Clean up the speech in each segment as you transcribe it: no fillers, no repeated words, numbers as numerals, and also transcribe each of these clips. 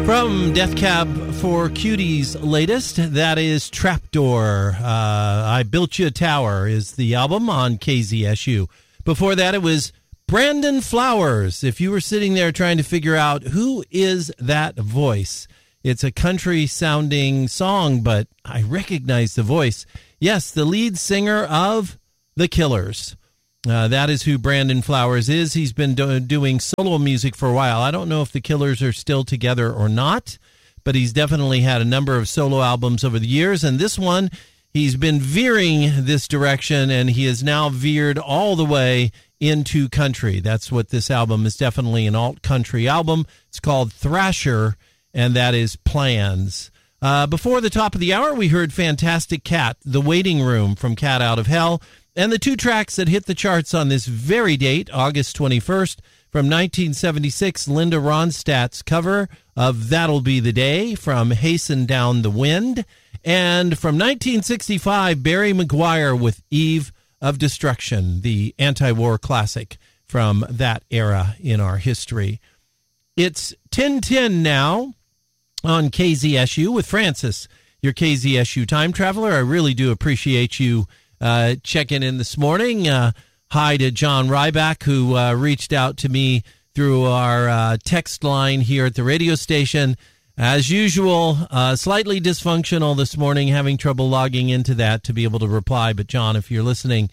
From Death Cab for Cutie's latest, that is Trapdoor. I Built You a Tower is the album on KZSU. Before that, it was Brandon Flowers. If you were sitting there trying to figure out who is that voice, it's a country-sounding song, but I recognize the voice. Yes, the lead singer of The Killers. That is who Brandon Flowers is. He's been doing solo music for a while. I don't know if the Killers are still together or not, but he's definitely had a number of solo albums over the years. And this one, he's been veering this direction, and he has now veered all the way into country. That's what this album is, definitely an alt-country album. It's called Thrasher, and that is Plans. Before the top of the hour, we heard Fantastic Cat, The Waiting Room from Cat Out of Hell. And the two tracks that hit the charts on this very date, August 21st, from 1976, Linda Ronstadt's cover of That'll Be the Day from Hasten Down the Wind. And from 1965, Barry McGuire with Eve of Destruction, the anti-war classic from that era in our history. It's 10:10 now on KZSU with Francis, your KZSU time traveler. I really do appreciate you checking in this morning. Hi to John Ryback, who reached out to me through our text line here at the radio station. As usual, slightly dysfunctional this morning, having trouble logging into that to be able to reply. But John, if you're listening,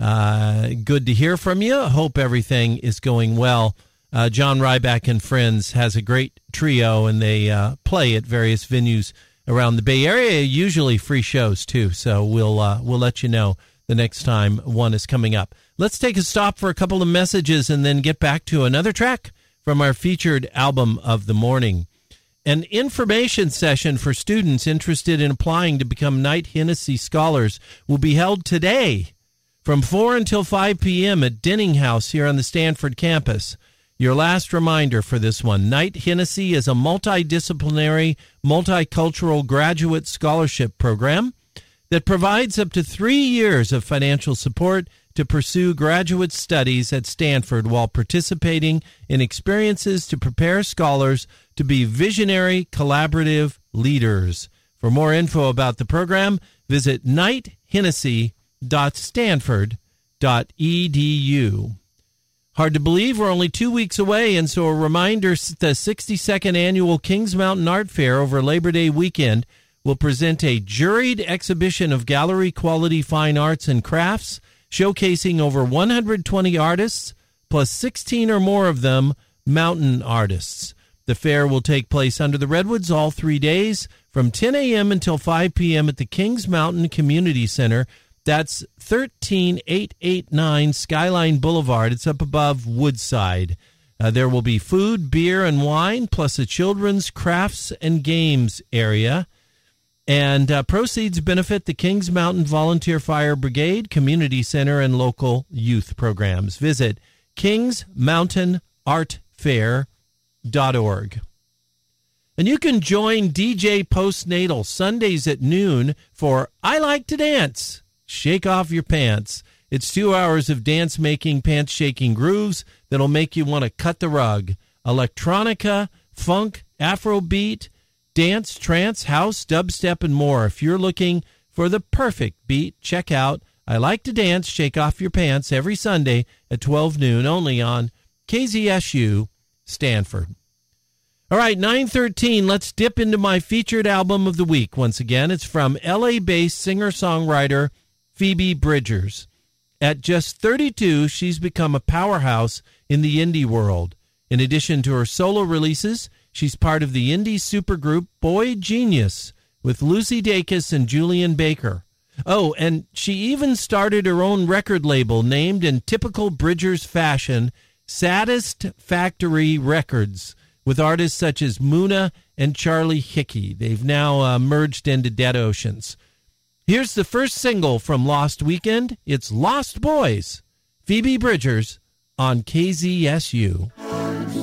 good to hear from you. Hope everything is going well. John Ryback and Friends has a great trio, and they play at various venues around the Bay Area, usually free shows too. So we'll let you know the next time one is coming up. Let's take a stop for a couple of messages and then get back to another track from our featured album of the morning. An information session for students interested in applying to become Knight Hennessy Scholars will be held today from 4 until 5 p.m. at Denning House here on the Stanford campus. Your last reminder for this one, Knight Hennessy is a multidisciplinary, multicultural graduate scholarship program that provides up to 3 years of financial support to pursue graduate studies at Stanford while participating in experiences to prepare scholars to be visionary, collaborative leaders. For more info about the program, visit knighthennessy.stanford.edu. Hard to believe we're only 2 weeks away, and so a reminder, the 62nd Annual Kings Mountain Art Fair over Labor Day weekend will present a juried exhibition of gallery-quality fine arts and crafts, showcasing over 120 artists, plus 16 or more of them mountain artists. The fair will take place under the Redwoods all 3 days, from 10 a.m. until 5 p.m. at the Kings Mountain Community Center. That's 13889 Skyline Boulevard. It's up above Woodside. There will be food, beer, and wine, plus a children's crafts and games area. And proceeds benefit the Kings Mountain Volunteer Fire Brigade, Community Center, and local youth programs. Visit kingsmountainartfair.org. And you can join DJ Postnatal Sundays at noon for I Like to Dance. Shake off your pants. It's 2 hours of dance-making, pants-shaking grooves that'll make you want to cut the rug. Electronica, funk, Afrobeat, dance, trance, house, dubstep, and more. If you're looking for the perfect beat, check out I Like to Dance, Shake Off Your Pants every Sunday at 12 noon, only on KZSU Stanford. All right, 9:13, let's dip into my featured album of the week. Once again, it's from LA-based singer-songwriter Phoebe Bridgers. At just 32, she's become a powerhouse in the indie world. In addition to her solo releases, she's part of the indie supergroup Boy Genius with Lucy Dacus and Julian Baker. Oh, and she even started her own record label named in typical Bridgers fashion, Saddest Factory Records, with artists such as Muna and Charlie Hickey. They've now merged into Dead Oceans. Here's the first single from Lost Weekend. It's Lost Boys, Phoebe Bridgers on KZSU.